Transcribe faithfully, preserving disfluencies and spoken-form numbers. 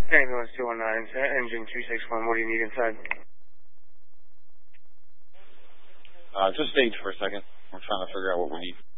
Ambulance two one nine, engine two six one, what do you need inside? Uh, just stage for a second. We're trying to figure out what we need.